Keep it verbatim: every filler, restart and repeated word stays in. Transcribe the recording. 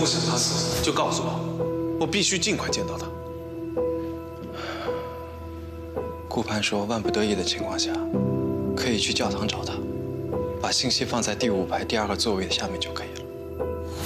不想他死，就告诉我，我必须尽快见到他。 顾盼说，万不得已的情况下，可以去教堂找他，把信息放在第五排第二个座位的下面就可以了。